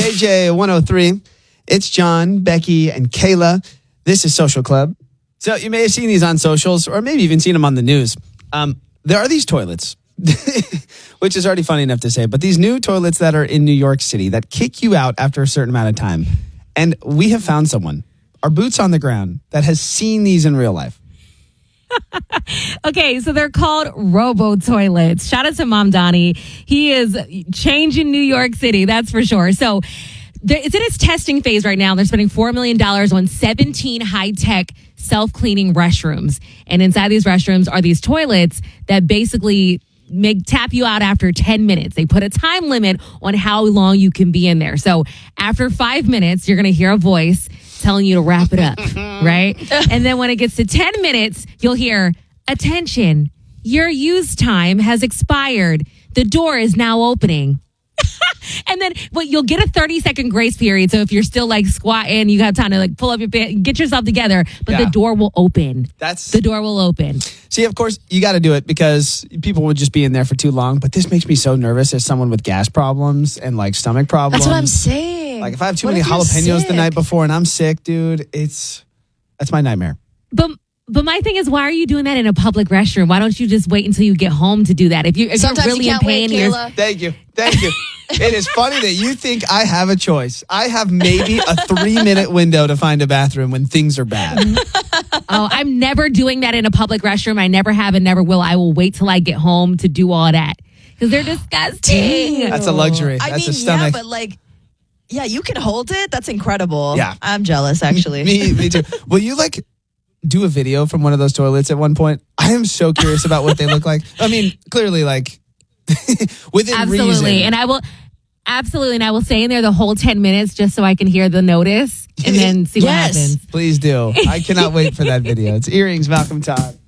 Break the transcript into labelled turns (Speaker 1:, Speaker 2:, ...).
Speaker 1: KJ 103. It's John, Becky, and Kayla. This is Social Club. So you may have seen these on socials or maybe even seen them on the news. There are these toilets, which is already funny enough to say, but these new toilets that are in New York City that kick you out after a certain amount of time. And we have found someone, our boots on the ground, that has seen these in real life.
Speaker 2: Okay, so they're called Robo Toilets. Shout out to Mom Donnie. He is changing New York City, that's for sure. So it's in its testing phase right now. They're spending $4 million on 17 high-tech self-cleaning restrooms. And inside these restrooms are these toilets that basically tap you out after 10 minutes. They put a time limit on how long you can be in there. So after 5 minutes, you're going to hear a voice telling you to wrap it up, right? And then when it gets to 10 minutes, you'll hear, attention, your use time has expired. The door is now opening. And then you'll get a 30-second grace period. So if you're still like squatting, you have time to like pull up your pants, get yourself together, but the door will open. The door will open.
Speaker 1: See, of course, you got to do it because people would just be in there for too long. But this makes me so nervous as someone with gas problems and like stomach problems.
Speaker 3: That's what I'm saying.
Speaker 1: Like if I have too many jalapenos the night before and I'm sick, dude, that's my nightmare.
Speaker 2: But my thing is, why are you doing that in a public restroom? Why don't you just wait until you get home to do that? If you're really in pain,
Speaker 1: Thank you. It is funny that you think I have a choice. I have maybe a 3-minute window to find a bathroom when things are bad.
Speaker 2: Oh, I'm never doing that in a public restroom. I never have and never will. I will wait till I get home to do all that because they're disgusting.
Speaker 1: That's a luxury. That's a stomach.
Speaker 3: Yeah, but yeah, you can hold it. That's incredible.
Speaker 1: Yeah.
Speaker 3: I'm jealous, actually.
Speaker 1: Me too. Will you do a video from one of those toilets at one point? I am so curious about what they look like. I mean, clearly within reason.
Speaker 2: And I will stay in there the whole 10 minutes just so I can hear the notice and then see what happens.
Speaker 1: Please do. I cannot wait for that video. It's Earrings, Malcolm Todd.